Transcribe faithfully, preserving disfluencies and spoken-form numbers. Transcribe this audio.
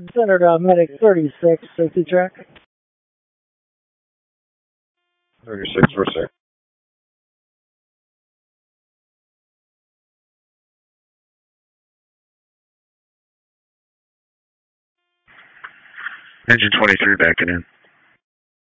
Centered uh, Medic thirty-six, safety check. thirty-six, we're safe. Engine twenty-three backing in.